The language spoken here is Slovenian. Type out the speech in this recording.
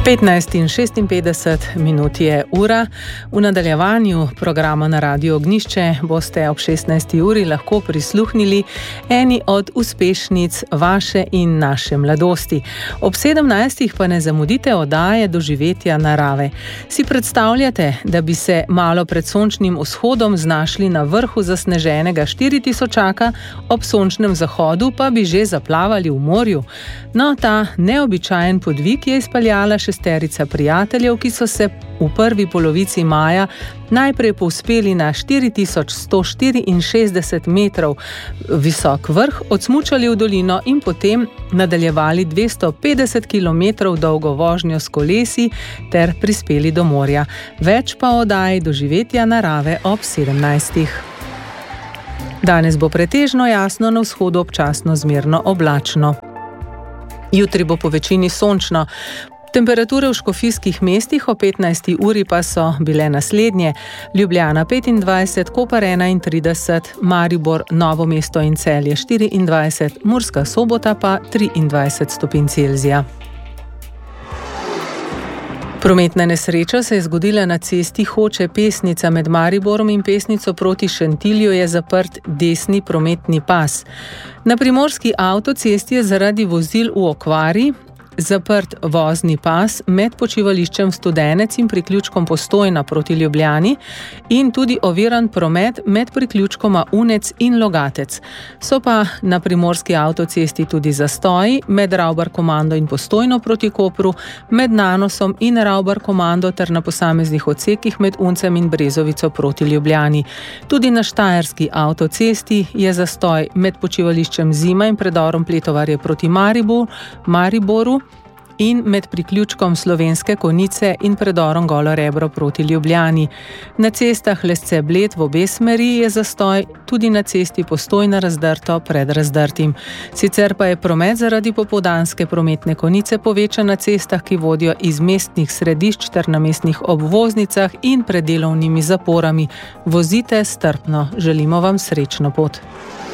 15:56 je ura. V nadaljevanju programa na Radiu Ognjišče boste ob 16. uri lahko prisluhnili eni od uspešnic vaše in naše mladosti. Ob 17. pa ne zamudite oddaje Doživetja narave. Si predstavljate, da bi se malo pred sončnim vzhodom znašli na vrhu zasneženega 4000-aka, ob sončnem zahodu pa bi že zaplavali v morju? No, ta neobičajen podvig je izpeljala šesterica prijateljev, ki so se v prvi polovici maja najprej povzpeli na 4164 metrov visok vrh, odsmučali v dolino in potem nadaljevali 250 kilometrov dolgo vožnjo s kolesi ter prispeli do morja. Več pa o oddaji Doživetja narave ob 17. Danes bo pretežno jasno, na vzhodu občasno zmerno oblačno. Jutri bo po večini sončno. Temperature v škofijskih mestih o 15. uri pa so bile naslednje: Ljubljana 25, Koper 31, Maribor, Novo mesto in Celje 24, Murska Sobota pa 23 stopinj Celzija. Prometna nesreča se je zgodila na cesti Hoče-Pesnica med Mariborom in Pesnico proti Šentilju, je zaprt desni prometni pas. Na primorski avtocesti je zaradi vozil v okvari zaprt vozni pas med počivališčem Studenec in priključkom Postojna proti Ljubljani in tudi oviran promet med priključkoma Unec in Logatec. So pa na primorski avtocesti tudi zastoji med Ravbar komando in Postojno proti Kopru, med Nanosom in Ravbar komando ter na posameznih odsekih med Uncem in Brezovico proti Ljubljani. Tudi na štajerski avtocesti je zastoj med počivališčem Zima in predorom Pletovarje proti Mariboru in med priključkom Slovenske Konjice in predorom Golo Rebro proti Ljubljani. Na cestah Lesce-Bled v obe smeri je zastoj, tudi na cesti Postojna razdrto pred Razdrtim. Sicer pa je promet zaradi popoldanske prometne konice povečan na cestah, ki vodijo iz mestnih središč ter na mestnih obvoznicah in pred delovnimi zaporami. Vozite strpno, želimo vam srečno pot.